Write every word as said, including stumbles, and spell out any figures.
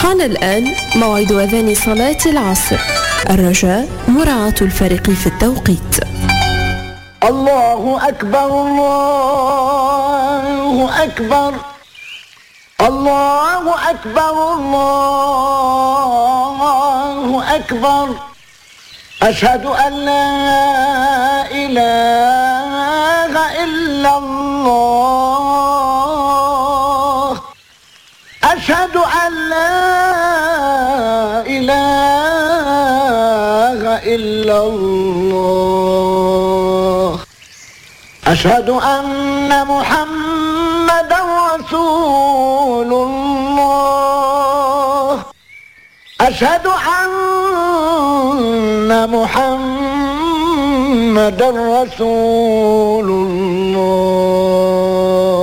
حان الآن موعد أذان صلاة العصر. الرجاء مراعاة الفارق في التوقيت. الله أكبر الله أكبر الله أكبر الله أكبر أشهد أن لا إله إلا الله أشهد أن لا إله إلا الله أشهد أن محمدا رسول الله أشهد أن محمدا رسول الله